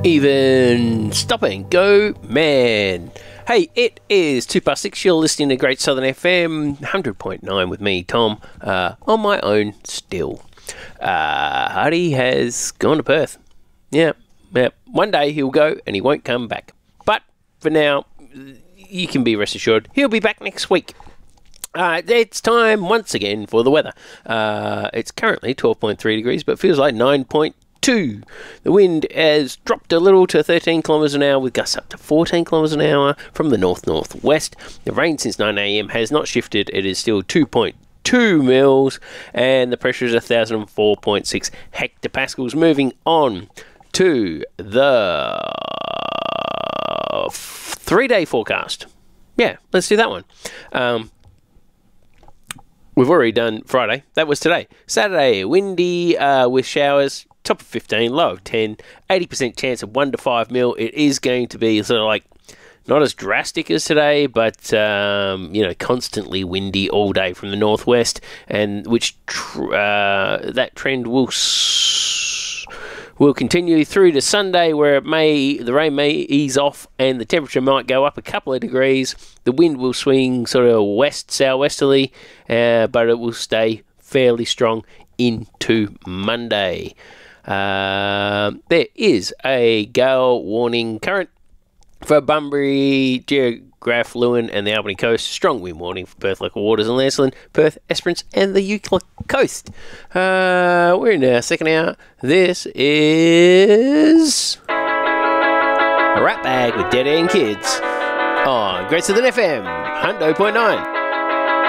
Even stop and go, man. Hey, it is 6:02. You're listening to Great Southern FM 100.9 with me, Tom, on my own still. Hardy has gone to Perth. Yeah. One day he'll go and he won't come back. But for now, you can be rest assured he'll be back next week. It's time once again for the weather. It's currently 12.3 degrees, but feels like 9.2. The wind has dropped a little to 13 kilometres an hour with gusts up to 14 kilometres an hour from the north-northwest. The rain since 9 a.m. has not shifted. It is still 2.2 mils, and the pressure is 1,004.6 hectopascals. Moving on to the 3-day forecast. Yeah, let's do that one. We've already done Friday. That was today. Saturday, windy with showers. Top of 15, low of 10, 80% chance of 1 to 5 mil. It is going to be sort of like not as drastic as today, but constantly windy all day from the northwest, and which that trend will continue through to Sunday, where the rain may ease off and the temperature might go up a couple of degrees. The wind will swing sort of southwesterly, but it will stay fairly strong into Monday. There is a gale warning current for Bunbury, Geograph, Lewin and the Albany coast. Strong wind warning for Perth, Local Waters and Lancelin, Perth, Esperance and the Euclid coast. We're in our second hour. This is a Rat Bag with Dead End Kids on Great Southern FM 100.9.